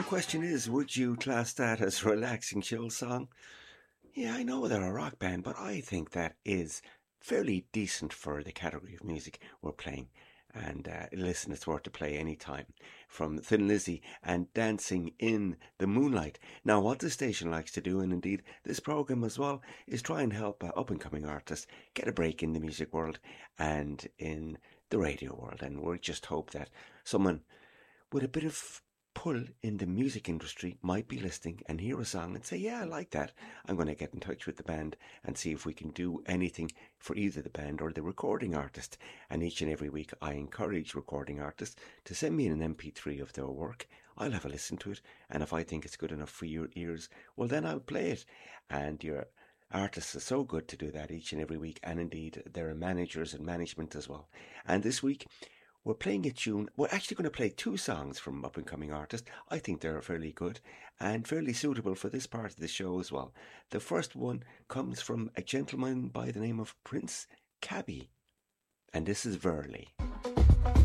question is, would you class that as a relaxing chill song? Yeah, I know they're a rock band, but I think that is fairly decent for the category of music we're playing. And listen, it's worth to play any time. From Thin Lizzy and Dancing in the Moonlight. Now, what the station likes to do, and indeed this program as well, is try and help up and coming artists get a break in the music world and in the radio world. And we just hope that someone with a bit of pull in the music industry might be listening and hear a song and say, yeah, I like that. I'm going to get in touch with the band and see if we can do anything for either the band or the recording artist. And each and every week, I encourage recording artists to send me an MP3 of their work. I'll have a listen to it. And if I think it's good enough for your ears, well, then I'll play it. And your artists are so good to do that each and every week. And indeed, there are managers and management as well. And this week, we're playing a tune. We're actually going to play two songs from up and coming artists. I think they're fairly good and fairly suitable for this part of the show as well. The first one comes from a gentleman by the name of Prince Cabby, and this is Verley.